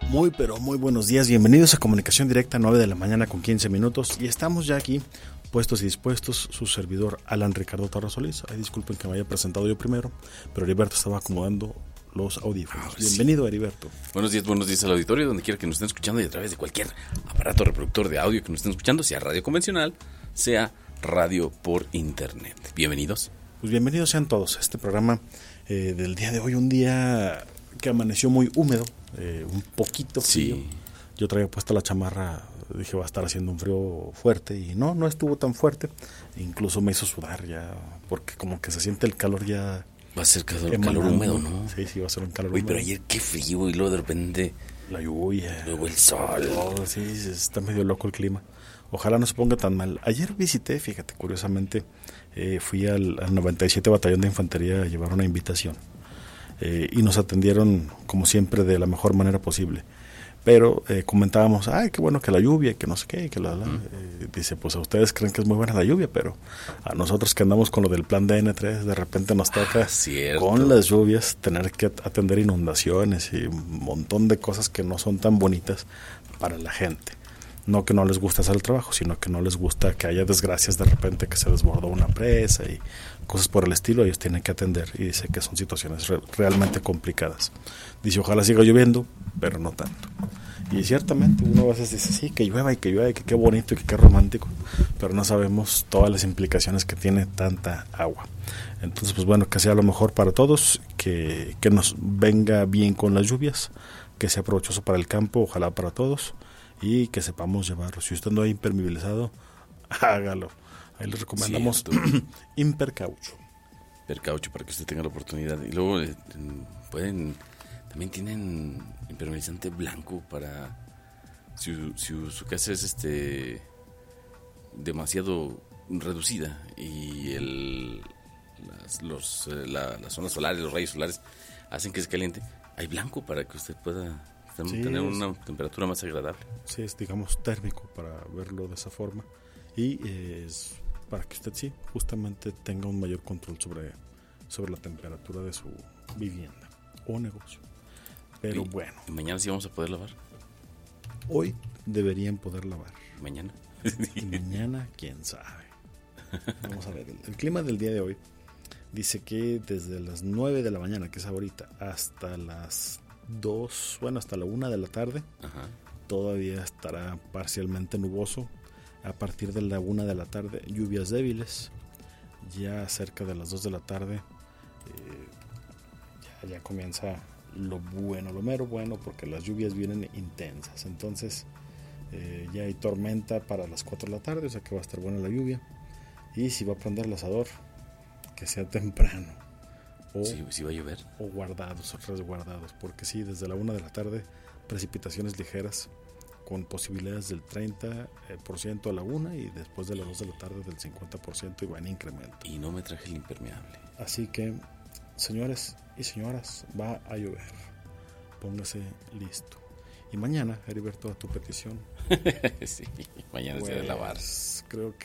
Muy pero muy buenos días, bienvenidos a Comunicación Directa, 9 de la mañana con 15 minutos y estamos ya aquí puestos y dispuestos, su servidor Alan Ricardo Torres Solís. Ay, disculpen que me haya presentado yo primero, pero Heriberto estaba acomodando los audífonos. Bienvenido, sí. Heriberto. Buenos días al auditorio, donde quiera que nos estén escuchando y a través de cualquier aparato reproductor de audio que nos estén escuchando, sea radio convencional, sea radio por internet. Bienvenidos. Pues bienvenidos sean todos a este programa del día de hoy, un día que amaneció muy húmedo, un poquito frío. Sí. Yo traía puesta la chamarra, dije va a estar haciendo un frío fuerte y no estuvo tan fuerte, incluso me hizo sudar ya, porque como que se siente el calor ya. Va a ser calor húmedo, ¿no? Sí, va a ser un calor húmedo. Uy, pero ayer qué frío y luego de repente la lluvia, luego el sol. Sí, está medio loco el clima. Ojalá no se ponga tan mal. Ayer visité, fíjate, curiosamente, fui al 97 Batallón de Infantería a llevar una invitación. Y nos atendieron, como siempre, de la mejor manera posible. Pero comentábamos, ay, qué bueno que la lluvia, que no sé qué, que dice, pues a ustedes creen que es muy buena la lluvia, pero a nosotros que andamos con lo del plan DN3, de repente nos toca, con las lluvias, tener que atender inundaciones y un montón de cosas que no son tan bonitas para la gente. No que no les gusta hacer el trabajo, sino que no les gusta que haya desgracias de repente, que se desbordó una presa y cosas por el estilo, ellos tienen que atender y dice que son situaciones realmente complicadas. Dice, ojalá siga lloviendo, pero no tanto. Y ciertamente uno a veces dice, sí, que llueva y que qué bonito y que qué romántico, pero no sabemos todas las implicaciones que tiene tanta agua. Entonces, pues bueno, que sea lo mejor para todos, que nos venga bien con las lluvias, que sea provechoso para el campo, ojalá para todos, y que sepamos llevarlo. Si usted no ha impermeabilizado, hágalo. Ahí les recomendamos Impercaucho. Percaucho, para que usted tenga la oportunidad. Y luego también tienen impermeabilizante blanco para si su casa es demasiado reducida y las zonas solares, los rayos solares hacen que se caliente. Hay blanco para que usted pueda tener una temperatura más agradable. Sí, es, digamos, térmico para verlo de esa forma. Y es para que usted sí, justamente tenga un mayor control sobre la temperatura de su vivienda o negocio. Pero bueno. ¿Y mañana sí vamos a poder lavar? Hoy deberían poder lavar. ¿Mañana? Y mañana, quién sabe. Vamos a ver, el clima del día de hoy dice que desde las 9 de la mañana, que es ahorita, hasta las 2, hasta la 1 de la tarde, ajá, todavía estará parcialmente nuboso. A partir de la 1 de la tarde, lluvias débiles. Ya cerca de las 2 de la tarde, ya comienza lo mero bueno, porque las lluvias vienen intensas. Entonces, ya hay tormenta para las 4 de la tarde, o sea que va a estar buena la lluvia. Y si va a prender el asador, que sea temprano. O, ¿Sí va a llover? O guardados, o resguardados, porque sí, desde la 1 de la tarde, precipitaciones ligeras, con posibilidades del 30% a la 1 y después de las 2 de la tarde del 50% y va en incremento. Y no me traje el impermeable. Así que, señores y señoras, va a llover. Póngase listo. Y mañana, Heriberto, a tu petición. Sí, mañana se debe lavar. Creo que